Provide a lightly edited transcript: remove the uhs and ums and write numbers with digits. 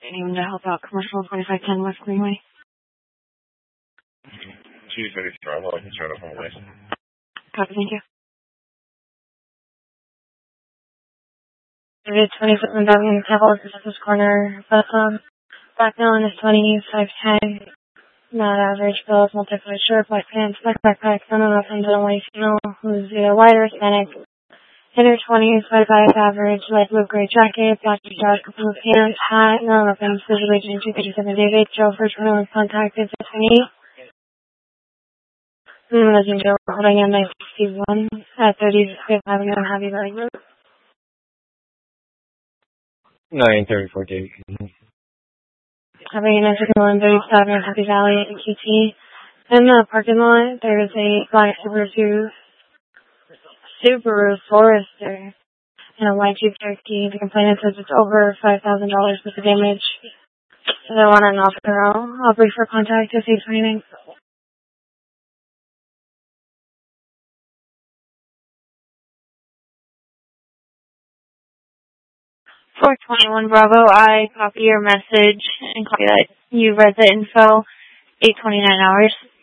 Aim to help out commercial 2510 West Greenway. 230 Bravo, I can start up on the way. Copy, thank you. Maybe 20 foot and down Capital this corner, but back now is 2510. Not average, bills, multiplied shirt, black pants, black backpack, none of them to white female, who's either white or Hispanic. In her 20s, 25 average, light blue gray jacket, black t-shirt, blue pants, hat, none of them, visually agent 237 David, Joe first one contact is 28. Legend Joe holding in 961 at 35th Avenue, Happy Valley Road. 934 David. Having an African one, 37 Happy Valley at QT. In the parking lot, there's a black Subaru Forester and a white Jeep Cherokee. The complainant says it's over $5,000 worth of damage. So they want an officer. I'll brief for contact if he's finding. 421 Bravo, I copy your message and copy that you read the info. 8:29 hours.